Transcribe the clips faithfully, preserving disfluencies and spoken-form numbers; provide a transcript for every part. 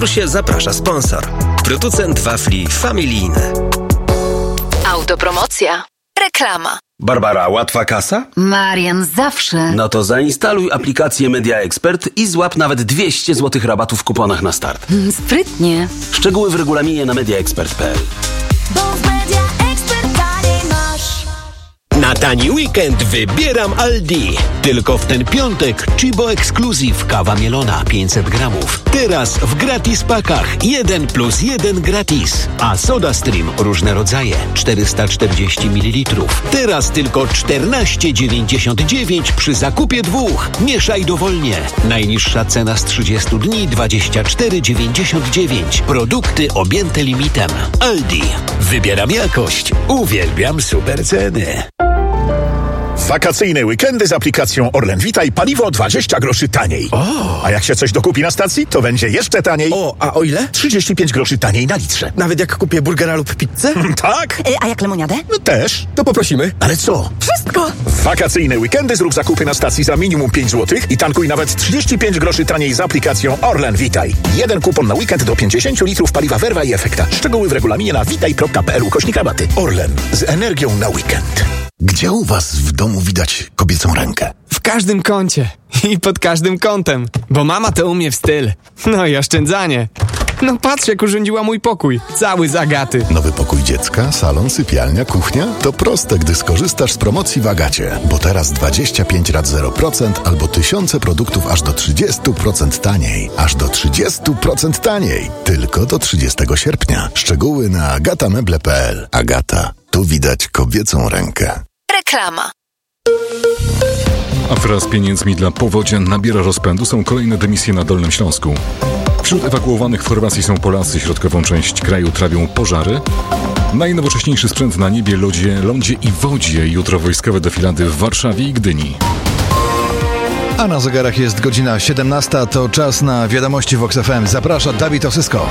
się zaprasza sponsor. Producent wafli familijny. Autopromocja. Reklama. Barbara, łatwa kasa? Marian, zawsze. No to zainstaluj aplikację Media Expert i złap nawet dwieście złotych rabatu w kuponach na start. Mm, sprytnie. Szczegóły w regulaminie na mediaexpert kropka p l. Na tani weekend wybieram Aldi. Tylko w ten piątek Chibo Exclusive kawa mielona pięćset gramów. Teraz w gratis pakach jeden plus jeden gratis. A Soda Stream różne rodzaje czterysta czterdzieści mililitrów. Teraz tylko czternaście dziewięćdziesiąt dziewięć przy zakupie dwóch. Mieszaj dowolnie. Najniższa cena z trzydziestu dni dwadzieścia cztery dziewięćdziesiąt dziewięć. Produkty objęte limitem. Aldi. Wybieram jakość. Uwielbiam super ceny. Wakacyjne weekendy z aplikacją Orlen Witaj paliwo dwadzieścia groszy taniej. O. A jak się coś dokupi na stacji, to będzie jeszcze taniej. O, a o ile? trzydzieści pięć groszy taniej na litrze. Nawet jak kupię burgera lub pizzę? Tak? Y, a jak lemoniadę? No też. To poprosimy. Ale co? Wszystko. W wakacyjne weekendy zrób zakupy na stacji za minimum pięć złotych i tankuj nawet trzydzieści pięć groszy taniej z aplikacją Orlen Witaj. Jeden kupon na weekend do pięćdziesiąt litrów paliwa Verva i Efekta. Szczegóły w regulaminie na witaj kropka p l ukośnik rabaty. Orlen. Z energią na weekend. Gdzie u was w domu widać kobiecą rękę? W każdym kącie i pod każdym kątem, bo mama to umie w styl. No i oszczędzanie. No patrz, jak urządziła mój pokój. Cały z Agaty. Nowy pokój dziecka, salon, sypialnia, kuchnia? To proste, gdy skorzystasz z promocji w Agacie. Bo teraz dwadzieścia pięć rat zero procent albo tysiące produktów aż do trzydzieści procent taniej. Aż do trzydzieści procent taniej. Tylko do trzydziestego sierpnia. Szczegóły na agatameble kropka p l. Agata. Tu widać kobiecą rękę. Reklama. Afera z pieniędzmi dla powodzian nabiera rozpędu. Są kolejne dymisje na Dolnym Śląsku. Wśród ewakuowanych w Chorwacji są Polacy. Środkową część kraju trawią pożary. Najnowocześniejszy sprzęt na niebie, lodzie, lądzie i wodzie. Jutro wojskowe defilady w Warszawie i Gdyni. A na zegarach jest godzina siedemnasta. To czas na wiadomości Vox F M. Zaprasza Dawid Osysko.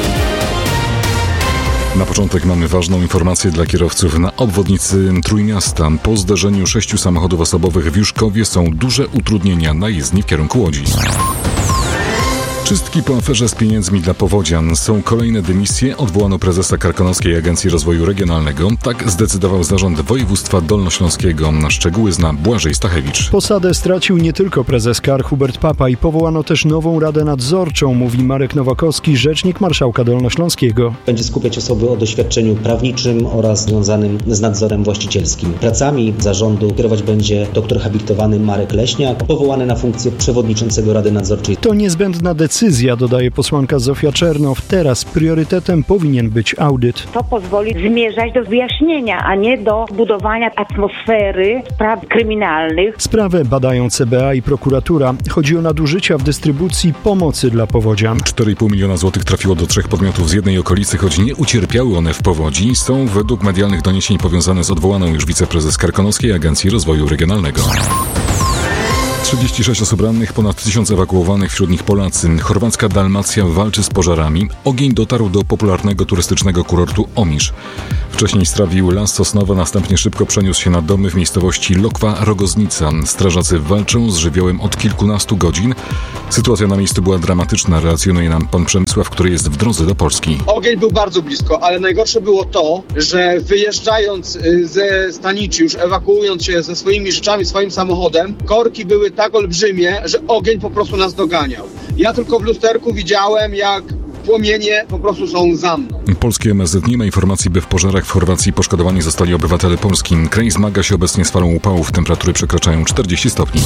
Na początek mamy ważną informację dla kierowców na obwodnicy Trójmiasta. Po zderzeniu sześciu samochodów osobowych w Juszkowie są duże utrudnienia na jezdni w kierunku Łodzi. Czystki po aferze z pieniędzmi dla powodzian. Są kolejne dymisje. Odwołano prezesa Karkonoskiej Agencji Rozwoju Regionalnego. Tak zdecydował Zarząd Województwa Dolnośląskiego. Na szczegóły zna Błażej Stachewicz. Posadę stracił nie tylko prezes K A R Hubert Papa i powołano też nową Radę Nadzorczą, mówi Marek Nowakowski, rzecznik marszałka Dolnośląskiego. Będzie skupiać osoby o doświadczeniu prawniczym oraz związanym z nadzorem właścicielskim. Pracami zarządu kierować będzie doktor habilitowany Marek Leśniak, powołany na funkcję przewodniczącego Rady Nadzorczej. To niezbędna decyzja. Decyzja, dodaje posłanka Zofia Czernow. Teraz priorytetem powinien być audyt. To pozwoli zmierzać do wyjaśnienia, a nie do budowania atmosfery spraw kryminalnych. Sprawę badają C B A i prokuratura. Chodzi o nadużycia w dystrybucji pomocy dla powodzian. cztery i pół miliona złotych trafiło do trzech podmiotów z jednej okolicy, choć nie ucierpiały one w powodzi. Są według medialnych doniesień powiązane z odwołaną już wiceprezes Karkonoskiej Agencji Rozwoju Regionalnego. trzydzieści sześć osób rannych, ponad tysiąc ewakuowanych, wśród nich Polacy. Chorwacka Dalmacja walczy z pożarami. Ogień dotarł do popularnego turystycznego kurortu Omisz. Wcześniej strawił las sosnowy, następnie szybko przeniósł się na domy w miejscowości Lokwa-Rogoznica. Strażacy walczą z żywiołem od kilkunastu godzin. Sytuacja na miejscu była dramatyczna, relacjonuje nam pan Przemysław, który jest w drodze do Polski. Ogień był bardzo blisko, ale najgorsze było to, że wyjeżdżając ze stanicy, już ewakuując się ze swoimi rzeczami, swoim samochodem, korki były tak olbrzymie, że ogień po prostu nas doganiał. Ja tylko w lusterku widziałem, jak płomienie po prostu są za mną. Polskie M S Z nie ma informacji, by w pożarach w Chorwacji poszkodowani zostali obywatele Polski. Kraj zmaga się obecnie z falą upałów. Temperatury przekraczają czterdzieści stopni.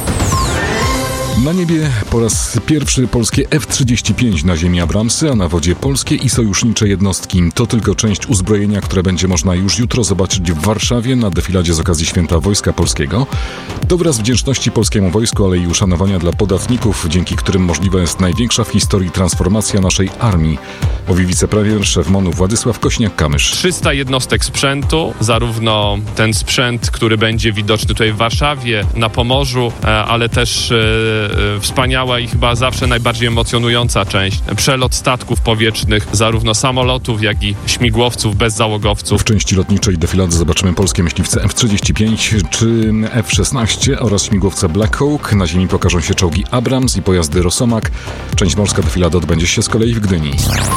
Na niebie po raz pierwszy polskie F trzydzieści pięć na ziemi Abramsy, a na wodzie polskie i sojusznicze jednostki. To tylko część uzbrojenia, które będzie można już jutro zobaczyć w Warszawie na defiladzie z okazji Święta Wojska Polskiego. To wyraz wdzięczności polskiemu wojsku, ale i uszanowania dla podatników, dzięki którym możliwa jest największa w historii transformacja naszej armii, mówi wicepremier, szef MON-u Władysław Kośniak-Kamysz. trzysta jednostek sprzętu, zarówno ten sprzęt, który będzie widoczny tutaj w Warszawie, na Pomorzu, ale też e, wspaniała i chyba zawsze najbardziej emocjonująca część. Przelot statków powietrznych, zarówno samolotów, jak i śmigłowców bezzałogowców. W części lotniczej defilady zobaczymy polskie myśliwce F trzydzieści pięć czy F szesnaście oraz śmigłowce Black Hawk. Na ziemi pokażą się czołgi Abrams i pojazdy Rosomak. Część morska defilady odbędzie się z kolei w Gdyni.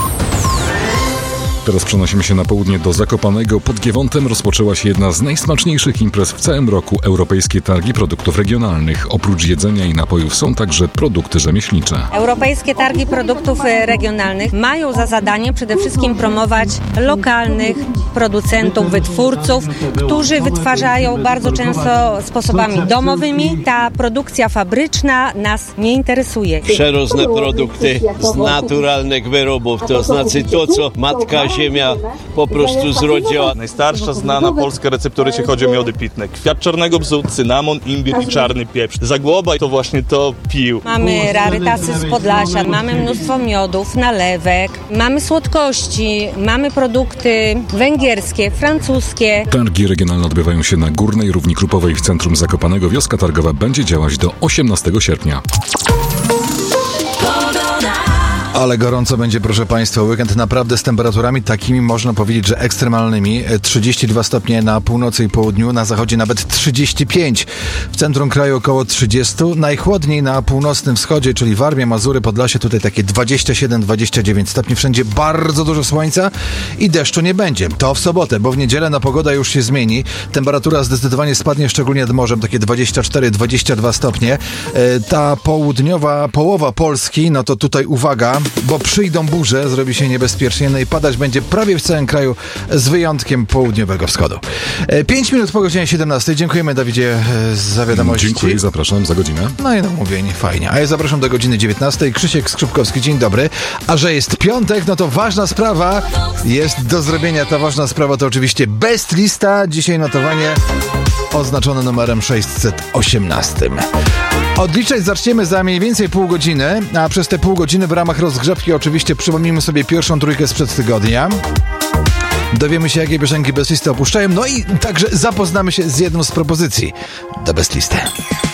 Teraz przenosimy się na południe do Zakopanego. Pod Giewontem rozpoczęła się jedna z najsmaczniejszych imprez w całym roku. Europejskie targi produktów regionalnych. Oprócz jedzenia i napojów są także produkty rzemieślnicze. Europejskie targi produktów regionalnych mają za zadanie przede wszystkim promować lokalnych producentów, wytwórców, którzy wytwarzają bardzo często sposobami domowymi. Ta produkcja fabryczna nas nie interesuje. Przeróżne produkty z naturalnych wyrobów, to znaczy to, co matka ziemia po prostu zrodziła. Najstarsza znana polska receptura, jeśli chodzi o miody pitne. Kwiat czarnego bzu, cynamon, imbir i czarny pieprz. Zagłoba to właśnie to pił. Mamy rarytasy z Podlasia, mamy mnóstwo miodów, nalewek, mamy słodkości, mamy produkty węgierskie, francuskie. Targi regionalne odbywają się na Górnej Równi Krupowej w centrum Zakopanego. Wioska targowa będzie działać do osiemnastego sierpnia. Ale gorąco będzie, proszę Państwa, weekend naprawdę z temperaturami takimi, można powiedzieć, że ekstremalnymi. trzydzieści dwa stopnie na północy i południu, na zachodzie nawet trzydzieści pięć. W centrum kraju około trzydzieści. Najchłodniej na północnym wschodzie, czyli Warmia, Mazury, Podlasie, tutaj takie dwadzieścia siedem dwadzieścia dziewięć stopni. Wszędzie bardzo dużo słońca i deszczu nie będzie. To w sobotę, bo w niedzielę na pogoda już się zmieni. Temperatura zdecydowanie spadnie, szczególnie nad morzem, takie dwadzieścia cztery dwadzieścia dwa stopnie. Ta południowa połowa Polski, no to tutaj uwaga, bo przyjdą burze, zrobi się niebezpiecznie, no i padać będzie prawie w całym kraju z wyjątkiem południowego wschodu. Pięć minut po godzinie siedemnastej. Dziękujemy, Dawidzie, za wiadomości. Dziękuję, zapraszam za godzinę. No i no mówię, fajnie. A ja zapraszam do godziny dziewiętnastej. Krzysiek Skrzypkowski, dzień dobry. A że jest piątek, no to ważna sprawa jest do zrobienia. Ta ważna sprawa to oczywiście Best Lista. Dzisiaj notowanie oznaczone numerem sześćset osiemnaście. Odliczać zaczniemy za mniej więcej pół godziny, a przez te pół godziny w ramach rozgrzewki oczywiście przypomnimy sobie pierwszą trójkę sprzed tygodnia. Dowiemy się, jakie piosenki Best Listy opuszczają, no i także zapoznamy się z jedną z propozycji do Best Listy.